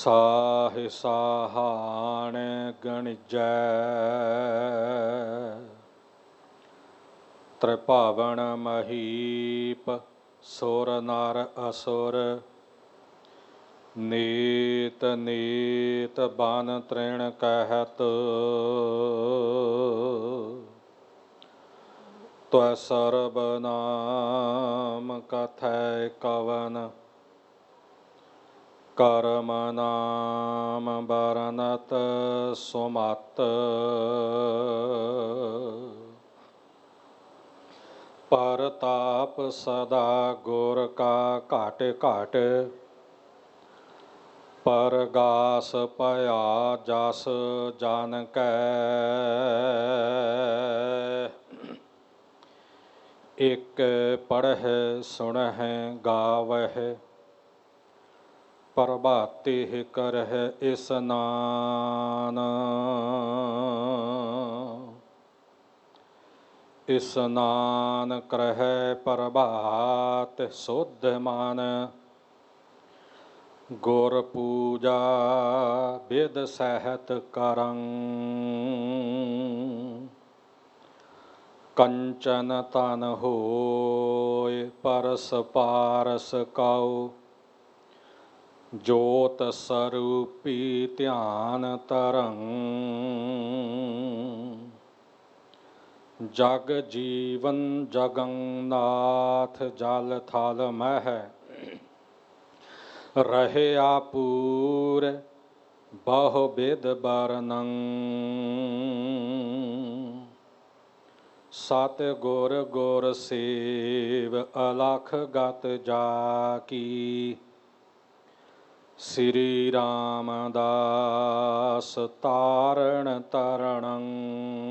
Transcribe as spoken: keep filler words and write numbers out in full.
ਸਾਹਿ ਸਾਹਾਣ ਗਣਿਜੈ ਤ੍ਰਿਭਾਵਨ ਮਹੀਪ ਸੁਰ ਨਰ ਅਸੁਰ ਨੀਤ ਨੀਤ ਬਨ ਤ੍ਰਿਣ ਕਹਿਤ ਤਵੈ ਸਰਬ ਨਾਮ ਕਥੈ ਕਵਨ ਕਰਮ ਨਾਮ ਬਰਨਤ ਸੁਮਤ ਪਰਤਾਪ ਸਦਾ ਗੁਰ ਕਾ ਘਟ ਘਟ ਪਰਗਾਸ ਭਇਆ ਜਸ ਜਨ ਕੈ ਇਕ ਪੜ੍ਹੈ ਸੁਣਹਿ ਗਾਵਹਿ ਪ੍ਰਭਾਤੇ ਕਰਹਿ ਇਸਨਾਨ ਇਸਨਾਨ ਕਰਹਿ ਪ੍ਰਭਾਤ ਸੁਧ ਮਨ ਗੁਰ ਪੂਜਾ ਬਿਦ ਸਹਿਤ ਕਰੰ ਕੰਚਨ ਤਨ ਹੋਇ ਪਰਸ ਪਾਰਸ ਕਉ ਜੋਤ ਸਰੂਪੀ ਧਿਆਨ ਤਰੰ ਜਗ ਜੀਵਨ ਜਗੰਨਾਥ ਜਲ ਥਲ ਮਹਿ ਰਹਿਆ ਪੂਰ ਬਹੁ ਬਿਦ ਬਰਨੰ ਸਤ ਗੁਰ ਗੁਰ ਸੇਵ ਅਲਖ ਗਤ ਜਾ ਕੀ ਸ੍ਰੀ ਰਾਮਦਾਸ ਤਾਰਣ ਤਰਣੰ